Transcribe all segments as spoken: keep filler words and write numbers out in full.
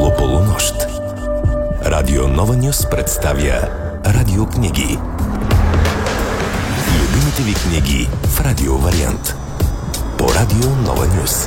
около полунощ. Радио Нова Нюс представя радиокниги. Любимите ви книги в радио вариант. По Радио Нова Нюс.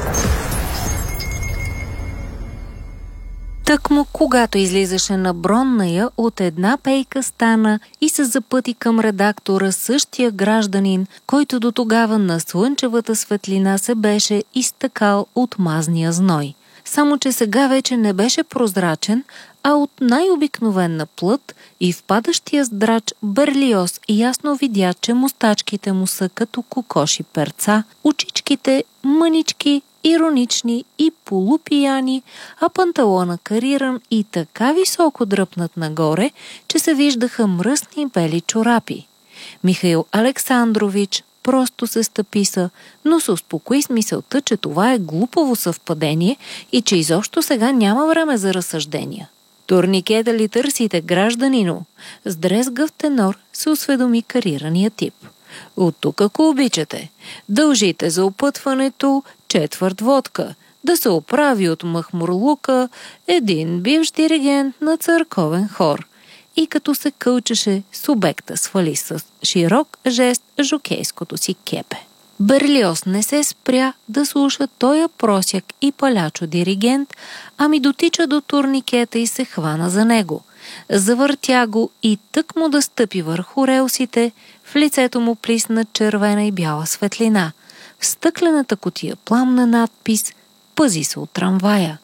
Тъкмо когато излизаше на Бронная, от една пейка стана и се запъти към редактора същия гражданин, който до тогава на слънчевата светлина се беше изтъкал от мазния зной. Само че сега вече не беше прозрачен, а от най-обикновена плът, и в падащия здрач Берлиоз ясно видя, че мустачките му са като кокоши перца, очичките мънички, иронични и полупияни, а панталона кариран и така високо дръпнат нагоре, че се виждаха мръсни бели чорапи. Михаил Александрович просто се стъписа, но се успокои с мисълта, че това е глупово съвпадение и че изобщо сега няма време за разсъждения. Турникета ли търсите, гражданино? С дрезгав тенор се осведоми карирания тип. От тук, ако обичате, дължите за опътването четвърт водка, да се оправи от махмурлука един бивш диригент на църковен хор. И като се кълчеше, субекта свали с широк жест жокейското си кепе. Берлиоз не се спря да слуша тоя просяк и палячо диригент, ами дотича до турникета и се хвана за него. Завъртя го и тък му да стъпи върху релсите, в лицето му плисна червена и бяла светлина. В стъклената кутия пламна надпис «Пази се от трамвая».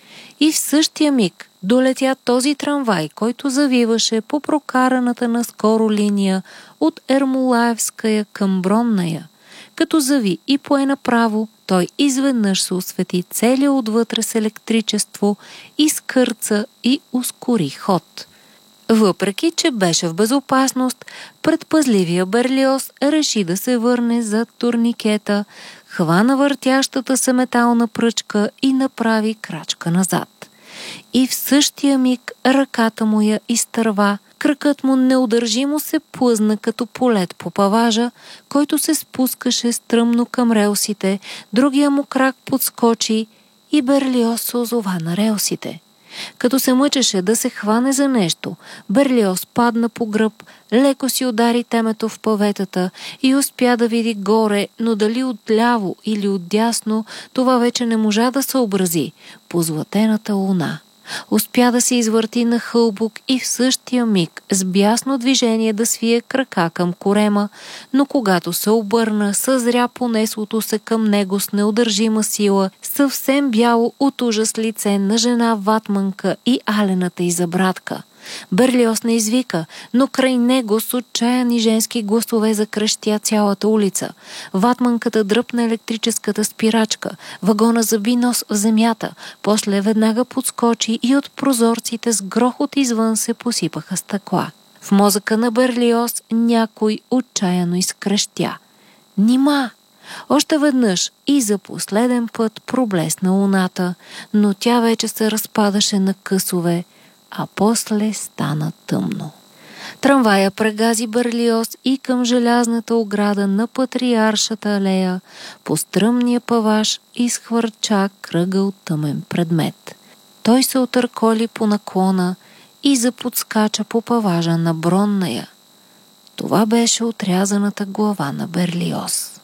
И в същия миг долетя този трамвай, който завиваше по прокараната наскоро линия от Ермолаевская към Бронная. Като зави и пое направо, той изведнъж се освети целия отвътре с електричество, изкърца и ускори ход. Въпреки че беше в безопасност, предпазливия Берлиоз реши да се върне зад турникета, хвана въртящата се метална пръчка и направи крачка назад. И в същия миг ръката му я изтърва, кракът му неудържимо се плъзна като полет по паважа, който се спускаше стръмно към релсите, другия му крак подскочи и Берлиоз се озова на релсите. Като се мъчеше да се хване за нещо, Берлиоз падна по гръб, леко си удари темето в паветата и успя да види горе, но дали отляво или отдясно, това вече не можа да съобрази, по златената луна. Успя да се извърти на хълбок и в същия миг с бясно движение да свие крака към корема, но когато се обърна, съзря понеслото се към него с неудържима сила, съвсем бяло от ужас лице на жена ватманка и алената й забратка. Берлиоз не извика, но край него с отчаяни женски гласове закрещя цялата улица. Ватманката дръпна електрическата спирачка, вагона заби нос в земята, после веднага подскочи и от прозорците с грохот извън се посипаха стъкла. В мозъка на Берлиоз някой отчаяно изкрещя: «Нима!» Още веднъж и за последен път проблесна луната, но тя вече се разпадаше на късове, а после стана тъмно. Трамвая прегази Берлиоз и към желязната ограда на Патриаршата алея, по стръмния паваж изхвърча кръгъл тъмен предмет. Той се отърколи по наклона и заподскача по паважа на Бронная. Това беше отрязаната глава на Берлиоз.